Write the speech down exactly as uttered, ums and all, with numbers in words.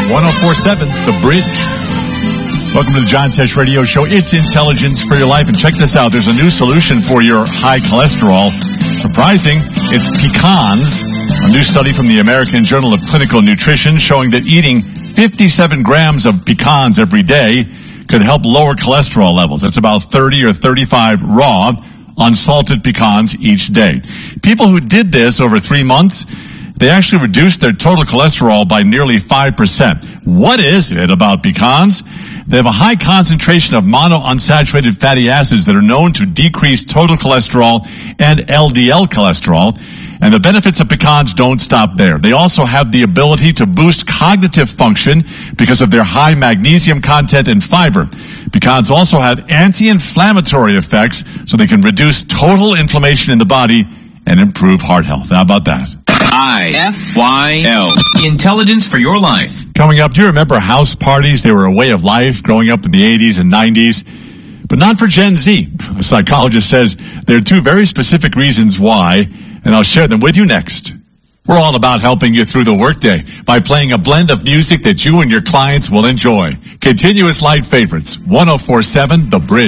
one oh four point seven The Bridge. Welcome to the John Tesh Radio Show. It's intelligence for your life. And check this out. There's a new solution for your high cholesterol. Surprising. It's pecans. A new study from the American Journal of Clinical Nutrition showing that eating fifty-seven grams of pecans every day could help lower cholesterol levels. That's about thirty or thirty-five raw, unsalted pecans each day. People who did this over three months, they actually reduced their total cholesterol by nearly five percent. What is it about pecans? They have a high concentration of monounsaturated fatty acids that are known to decrease total cholesterol and L D L cholesterol. And the benefits of pecans don't stop there. They also have the ability to boost cognitive function because of their high magnesium content and fiber. Pecans also have anti-inflammatory effects, so they can reduce total inflammation in the body and improve heart health. How about that? I F Y L. Intelligence for your life. Coming up, do you remember house parties? They were a way of life growing up in the eighties and nineties, but not for Gen Z. A psychologist says there are two very specific reasons why, and I'll share them with you next. We're all about helping you through the workday by playing a blend of music that you and your clients will enjoy. Continuous Light Favorites, one oh four point seven The Bridge.